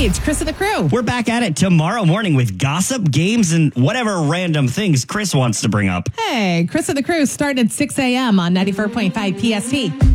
Hey, it's Chris and the crew. We're back at it tomorrow morning with gossip, games, and whatever random things Chris wants to bring up. Hey, Chris and the crew start at 6 a.m. on 94.5 PST.